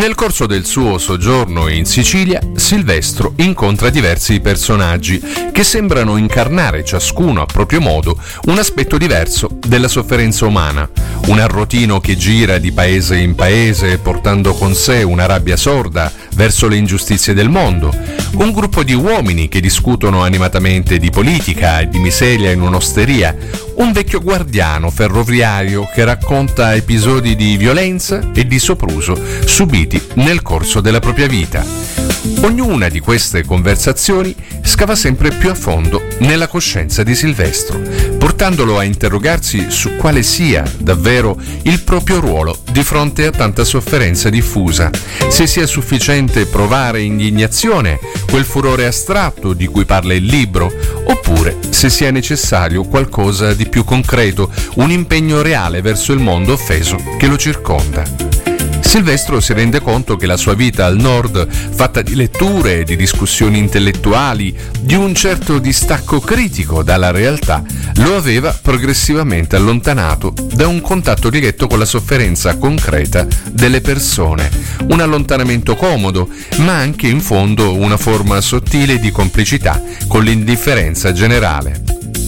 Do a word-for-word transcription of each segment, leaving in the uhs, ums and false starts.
Nel corso del suo soggiorno in Sicilia, Silvestro incontra diversi personaggi che sembrano incarnare ciascuno a proprio modo un aspetto diverso della sofferenza umana. Un arrotino che gira di paese in paese portando con sé una rabbia sorda verso le ingiustizie del mondo. Un gruppo di uomini che discutono animatamente di politica e di miseria in un'osteria. Un vecchio guardiano ferroviario che racconta episodi di violenza e di sopruso subiti nel corso della propria vita. Ognuna di queste conversazioni scava sempre più a fondo nella coscienza di Silvestro, portandolo a interrogarsi su quale sia davvero il proprio ruolo di fronte a tanta sofferenza diffusa, se sia sufficiente provare indignazione, quel furore astratto di cui parla il libro, oppure se sia necessario qualcosa di più concreto, un impegno reale verso il mondo offeso che lo circonda. Silvestro si rende conto che la sua vita al nord, fatta di letture, di discussioni intellettuali, di un certo distacco critico dalla realtà, lo aveva progressivamente allontanato da un contatto diretto con la sofferenza concreta delle persone. Un allontanamento comodo, ma anche in fondo una forma sottile di complicità con l'indifferenza generale.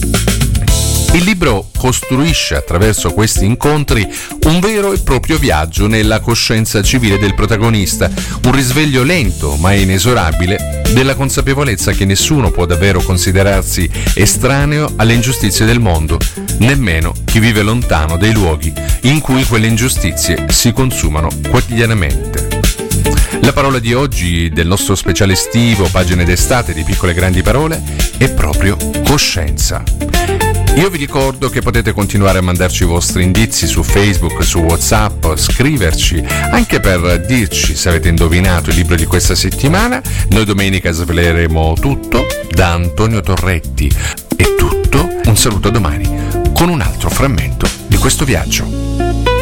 Il libro costruisce attraverso questi incontri un vero e proprio viaggio nella coscienza civile del protagonista, un risveglio lento ma inesorabile della consapevolezza che nessuno può davvero considerarsi estraneo alle ingiustizie del mondo, nemmeno chi vive lontano dai luoghi in cui quelle ingiustizie si consumano quotidianamente. La parola di oggi del nostro speciale estivo, pagine d'estate di Piccole Grandi Parole, è proprio coscienza. Io vi ricordo che potete continuare a mandarci i vostri indizi su Facebook, su WhatsApp, scriverci, anche per dirci se avete indovinato il libro di questa settimana. Noi domenica sveleremo tutto. Da Antonio Torretti è tutto. Un saluto a domani con un altro frammento di questo viaggio.